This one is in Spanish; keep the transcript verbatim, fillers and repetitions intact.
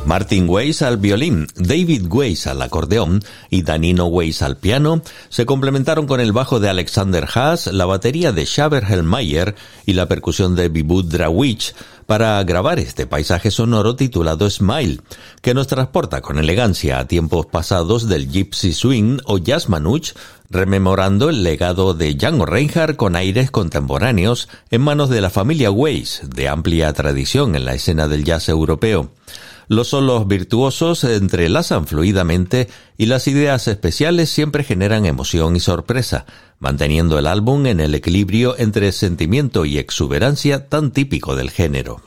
Martin Weiss al violín, David Weiss al acordeón y Danilo Weiss al piano se complementaron con el bajo de Alexander Haas, la batería de Xaver Hellmeyer y la percusión de Vibhuti Drawish para grabar este paisaje sonoro titulado Smile, que nos transporta con elegancia a tiempos pasados del gypsy swing o jazz manouche, rememorando el legado de Django Reinhardt con aires contemporáneos en manos de la familia Weiss, de amplia tradición en la escena del jazz europeo. Los solos virtuosos entrelazan fluidamente y las ideas especiales siempre generan emoción y sorpresa, manteniendo el álbum en el equilibrio entre sentimiento y exuberancia tan típico del género.